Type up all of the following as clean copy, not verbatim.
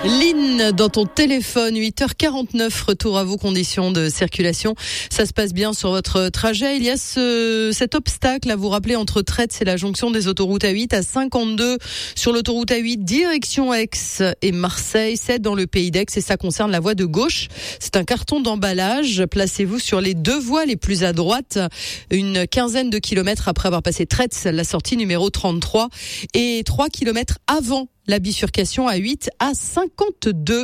Lynn, dans ton téléphone, 8h49, retour à vos conditions de circulation. Ça se passe bien sur votre trajet. Il y a cet obstacle à vous rappeler entre Tretz et la jonction des autoroutes A8 à 52 sur l'autoroute A8, direction Aix et Marseille. C'est dans le pays d'Aix et ça concerne la voie de gauche. C'est un carton d'emballage. Placez-vous sur les deux voies les plus à droite. Une quinzaine de kilomètres après avoir passé Tretz, la sortie numéro 33 et 3 kilomètres avant la bifurcation A8 à 52.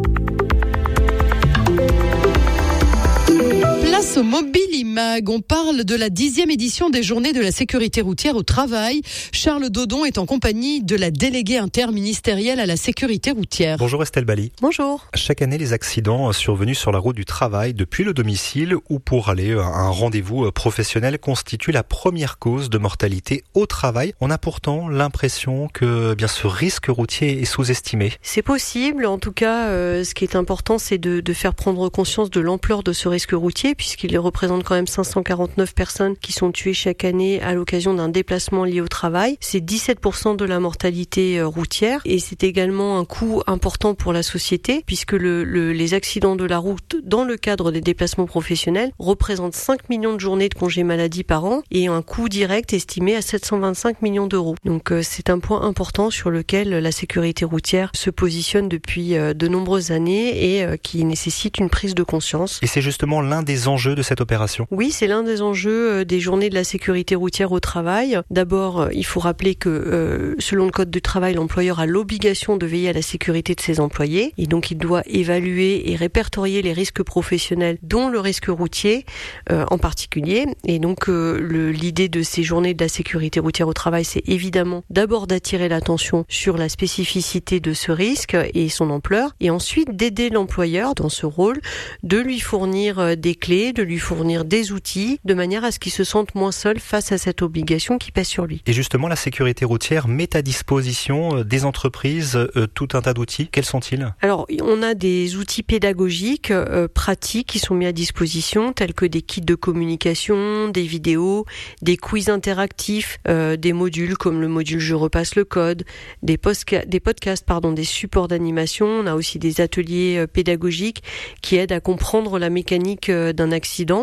Place au Mobilimag, on parle de la 10e édition des Journées de la sécurité routière au travail. Charles Dodon est en compagnie de la déléguée interministérielle à la sécurité routière. Bonjour Estelle Bali. Bonjour. Chaque année, les accidents survenus sur la route du travail depuis le domicile ou pour aller à un rendez-vous professionnel constituent la première cause de mortalité au travail. On a pourtant l'impression que ce risque routier est sous-estimé. C'est possible. En tout cas, ce qui est important, c'est de faire prendre conscience de l'ampleur de ce risque routier, puisqu'il représente quand même 549 personnes qui sont tuées chaque année à l'occasion d'un déplacement lié au travail. C'est 17% de la mortalité routière et c'est également un coût important pour la société, puisque les accidents de la route dans le cadre des déplacements professionnels représentent 5 millions de journées de congés maladie par an et un coût direct estimé à 725 millions d'euros. Donc c'est un point important sur lequel la sécurité routière se positionne depuis de nombreuses années et qui nécessite une prise de conscience. Et c'est justement l'un des enjeux de cette opération. Oui, c'est l'un des enjeux des journées de la sécurité routière au travail. D'abord, il faut rappeler que selon le Code du travail, l'employeur a l'obligation de veiller à la sécurité de ses employés et donc il doit évaluer et répertorier les risques professionnels, dont le risque routier en particulier. Et donc l'idée de ces journées de la sécurité routière au travail, c'est évidemment d'abord d'attirer l'attention sur la spécificité de ce risque et son ampleur, et ensuite d'aider l'employeur dans ce rôle, de lui fournir des clés, de lui fournir des outils, de manière à ce qu'il se sente moins seul face à cette obligation qui pèse sur lui. Et justement, la sécurité routière met à disposition des entreprises tout un tas d'outils. Quels sont-ils ? Alors, on a des outils pédagogiques, pratiques qui sont mis à disposition, tels que des kits de communication, des vidéos, des quiz interactifs, des modules comme le module Je repasse le code, des podcasts, des supports d'animation. On a aussi des ateliers pédagogiques qui aident à comprendre la mécanique d'un accident.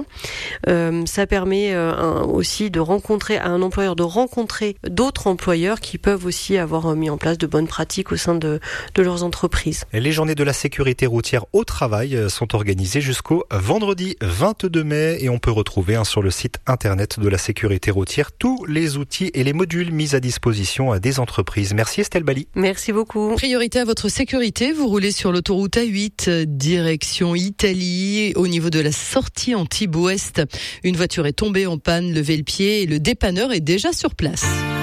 Ça permet aussi à un employeur de rencontrer d'autres employeurs qui peuvent aussi avoir mis en place de bonnes pratiques au sein de leurs entreprises. Les journées de la sécurité routière au travail sont organisées jusqu'au vendredi 22 mai et on peut retrouver sur le site internet de la sécurité routière tous les outils et les modules mis à disposition des entreprises. Merci Estelle Bali. Merci beaucoup. Priorité à votre sécurité, vous roulez sur l'autoroute A8, direction Italie, au niveau de la sortie Antibes Ouest. Une voiture est tombée en panne, levez le pied et le dépanneur est déjà sur place.